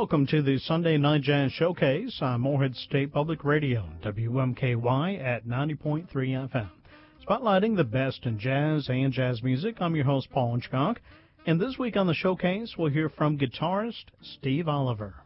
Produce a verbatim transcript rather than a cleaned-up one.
welcome to the Sunday Night Jazz Showcase on Morehead State Public Radio, W M K Y at ninety point three F M. Spotlighting the best in jazz and jazz music, I'm your host, Paul Hitchcock. And this week on the Showcase, we'll hear from guitarist Steve Oliver.